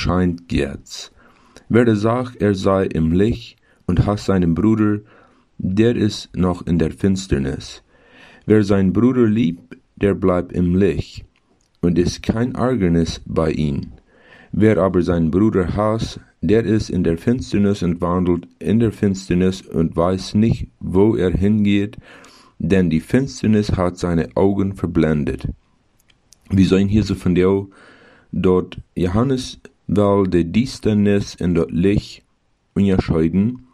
scheint jetzt. Wer sagt, er sei im Licht und hasst seinen Bruder, der ist noch in der Finsternis. Wer seinen Bruder liebt, der bleibt im Licht, und ist kein Ärgernis bei ihm. Wer aber seinen Bruder hasst, der ist in der Finsternis und wandelt in der Finsternis und weiß nicht, wo er hingeht, denn die Finsternis hat seine Augen verblendet. Wir sehen hier so von der, dort Johannes will die Düsternis in das Licht unterscheiden,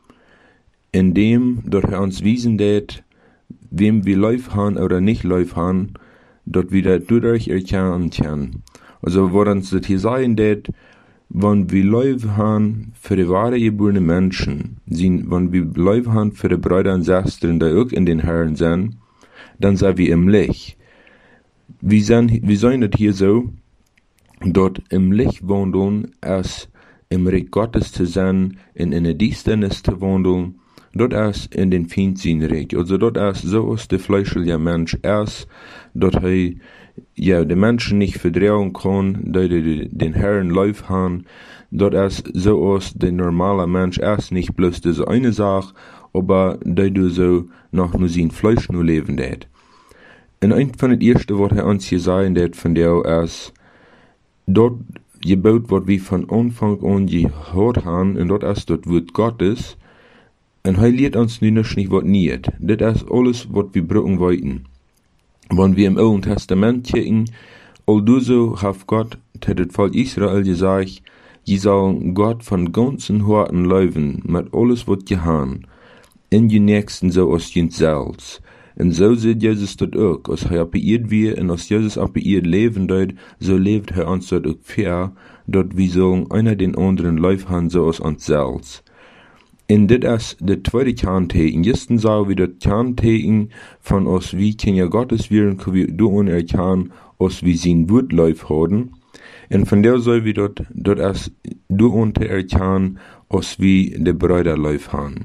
indem dort er uns wiesen det, wem wir Lauf haben oder nicht Lauf haben, dort wieder dadurch erkennen können. Also, wo uns das hier sagen det, wenn wir Lauf haben für die wahre geborene Menschen, wenn wir Lauf haben für die Brüder und Schwestern, die auch in den Herren sind, dann sind wir im Licht. Wir sehen das hier so, dort im Licht wandeln, als im Reich Gottes zu sein, in der Düsternis zu wandeln, dort erst in den Feindsinn Reich. Also dort erst so ist der fleischliche Mensch erst, dort er die Menschen nicht vertrauen kann, die den Herrn Lauf haben, dort erst so ist der normale Mensch erst nicht bloß diese eine Sache, aber die du so noch nur sein Fleisch nur leben det. Und ein von den ersten, was er uns hier sagen det, von der erst, dort gebaut wird, wie von Anfang an gehört haben, und dort erst dort wird Gottes, und er lehrt uns nun nicht was nicht. Das ist alles, was wir brauchen wollten. Wenn wir im Alten Testament kicken, also hat Gott zu das Volk Israel gesagt, sie sollen Gott von ganzen Herzen lieben, mit alles, was sie haben, in die Nächsten so als ihn selbst. Und so sieht Jesus das auch, als er appelliert wird, und als Jesus appelliert leben dort, so lebt er uns dort auch fair, dort wir sollen einer den anderen lieb haben, so als uns selbst. Und das ist der zweite Kerntecken. Gestern sagen wir das Kerntecken von uns, wie Kinder Gottes werden, können wir durch erkennen, als wir sein Wort lieb haben. Und von der soll wir dort erst durch erkennen, als wir die Brüder lieb haben.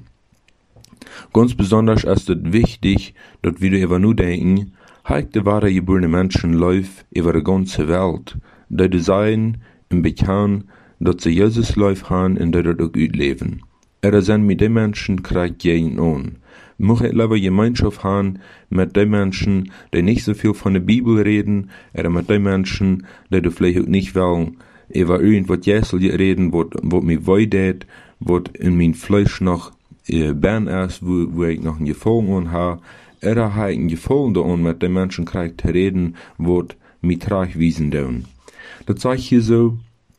Ganz besonders ist es wichtig, dass wir über nur denken, halt die wahre geborene Menschen lieb über die ganze Welt, die sein und bekennen, dass sie Jesus lieb haben und dort auch gut leben. Sind mit den Menschen kriegt jeden an. Muss ich lieber Gemeinschaft haben mit den Menschen, die nicht so viel von der Bibel reden, oder mit den Menschen, die vielleicht auch nicht wollen, über irgendwas Jessel reden, was mir weidet, was in mein Fleisch noch ben ist, wo ich noch ein Gefallen habe, oder habe ich ein Gefallen daran, mit den Menschen kriegt zu reden, was mir trage wiesen tun. Das zeigt hier so,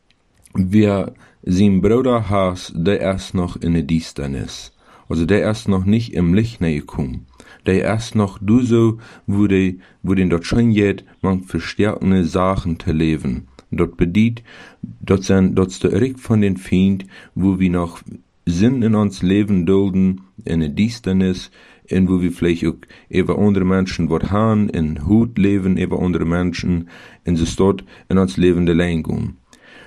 wer sein Bruder hasst, der ist noch in der Düsternis. Also der ist noch nicht im Licht gekommen. Der ist noch so, wo den dort schon geht, man verstärkende Sachen zu leben. Dort bedient, dort ist der Rick von den Feind, wo wir noch Sinn in uns Leben dulden, in der Düsternis, und wo wir vielleicht auch über andere Menschen was haben, in Hut leben über andere Menschen, und so dort in uns lebende Lenkung.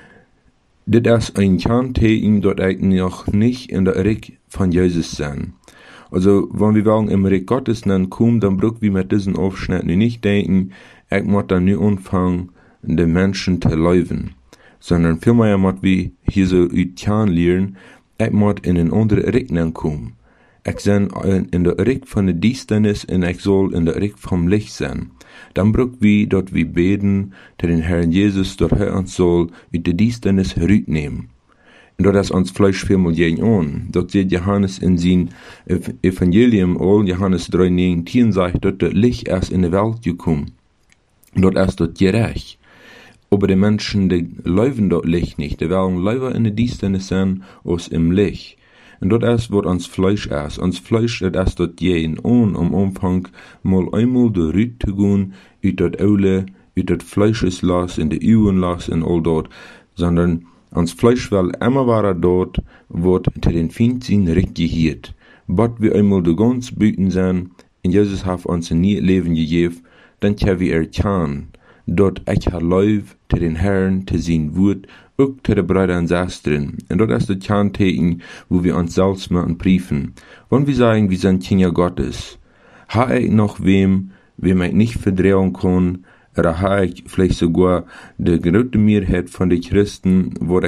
Das ist ein Kerntecken, dort eigentlich noch nicht in der Reich von Jesus sein. Also, wenn wir wollen im Reich Gottes kommen, dann brauchen wir mit diesen Aufschnitten nicht denken, ich muss dann nicht anfangen, den Menschen zu lieben. Sondern vielmehr muss wir hier so lernen, ich muss in einen anderen Reich kommen. Ich bin in der Reich von der Düsternis und ich soll in der Reich vom Licht sein. Dann brauchen wir dort wie beten, zu den Herrn Jesus, dort er uns soll, mit der Düsternis herausnehmen. Und dort ist uns Fleisch vielmal gegen an. Dort sieht Johannes in sein Evangelium, Johannes 3,19 sagt, dort das Licht erst in die Welt gekommen. Dort ist dort gerecht. Aber die Menschen, die leben dort Licht nicht, die wollen lieber in der Düsternis sein, als im Licht. Und dort erst wird uns Fleisch erst. Uns Fleisch wird erst dort gehen, am Anfang mal einmal durch Rüt zu gehen, ut dort Eule, ut dort Fleischeslass, in die Uwenlass und all dort, sondern uns Fleisch will immer weiter dort, wird zu den Feindsinn regiert. Bot wir einmal de ganz Büten sein, und Jesus hat uns ein neues Leben gegeben, dann können wir erkennen, dort ich habe zu den Herrn, zu sein Wort, auch zu den Brüdern und Schwestern. Und dort ist das Kerntecken, wo wir uns selbst machen prüfen. Wenn wir sagen, wir sind Kinder Gottes, habe ich noch wem ich nicht verdrehen kann, oder habe ich vielleicht sogar die große Mehrheit von den Christen, wo